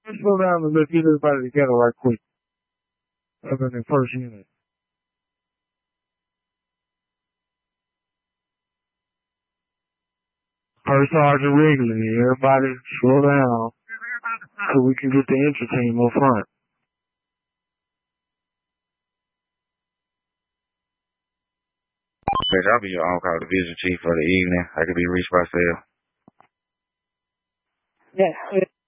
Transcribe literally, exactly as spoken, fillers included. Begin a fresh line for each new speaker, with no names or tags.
Let's slow down and let's get everybody together right quick. Up in the first unit. First Sergeant Wrigley, everybody slow down so we can get the entry team up front.
I'll be your on-call division chief for the evening. I could be reached by cell.
Yes.